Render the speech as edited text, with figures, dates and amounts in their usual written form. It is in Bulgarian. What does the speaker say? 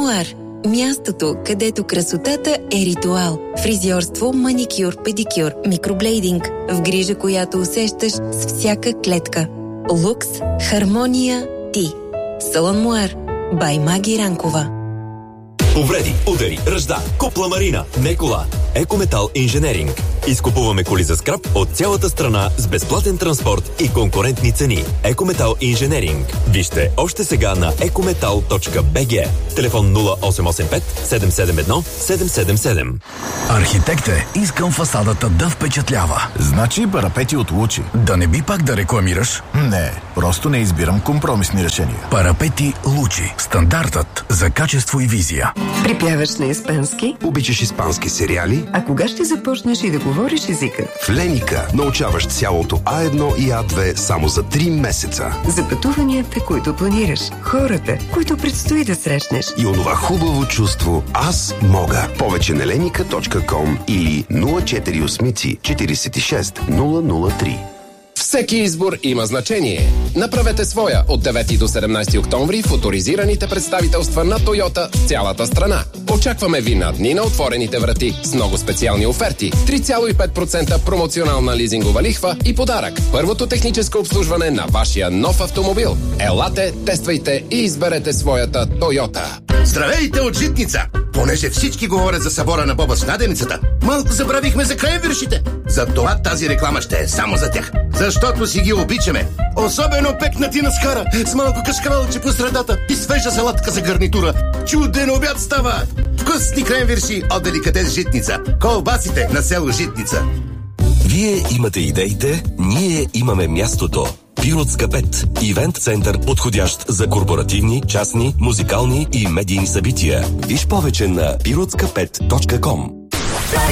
Муар. Мястото, където красотата е ритуал. Фризьорство, маникюр, педикюр, микроблейдинг. В грижа, която усещаш с всяка клетка. Лукс, хармония, ти. Салон Муар. Бай Маги Ранкова. Повреди, удари, ръжда, купла марина, не кола. Екометал инженеринг. Изкупуваме коли за скрап от цялата страна с безплатен транспорт и конкурентни цени. Екометал инженеринг. Вижте още сега на ecometal.bg. Телефон 0885 771 777. Архитекте, искам фасадата да впечатлява. Значи парапети от Лучи. Да не би пак да рекламираш? Не, просто не избирам компромисни решения. Парапети Лучи. Стандартът за качество и визия. Припяваш на испански? Обичаш испански сериали? А кога ще започнеш и да говориш езика? В Леника научаваш цялото А1 и А2 само за 3 месеца. За пътуванията, които планираш, хората, които предстои да срещнеш. И онова хубаво чувство «Аз мога». Повече на lenika.com или 048 46 003. Всеки избор има значение. Направете своя от 9 до 17 октомври в оторизираните представителства на Тойота в цялата страна. Очакваме ви на дни на отворените врати с много специални оферти, 3,5% промоционална лизингова лихва и подарък. Първото техническо обслужване на вашия нов автомобил. Елате, тествайте и изберете своята Тойота. Здравейте от Житница! Понеже всички говорят за събора на Боба с наденицата, малко забравихме за крайвиршите. Затова тази реклама ще е само за тях. Защото си ги обичаме. Особено пекнати на скара, с малко кашкавалче по средата и свежа салатка за гарнитура. Чуден обяд става! Вкусни кренвирши от деликатес Житница. Колбасите на село Житница. Вие имате идеите, ние имаме мястото. Пиротска 5. Ивент център, подходящ за корпоративни, частни, музикални и медийни събития. Виж повече на pirotska5.com.